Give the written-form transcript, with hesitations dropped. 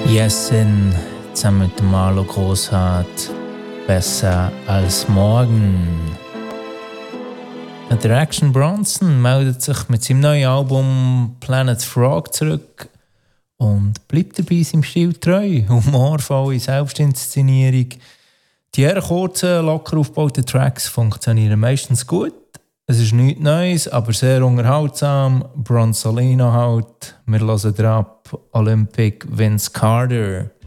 Jessin zusammen mit Marlo Grosshardt, besser als morgen. Der Action Bronson meldet sich mit seinem neuen Album Planet Frog zurück und bleibt dabei seinem Stil treu. Humorvolle Selbstinszenierung. Die eher kurzen, locker aufgebauten Tracks funktionieren meistens gut. Es ist nichts Neues, aber sehr unterhaltsam. Bronsolino halt. Wir hören drauf Olympic Vince Carter.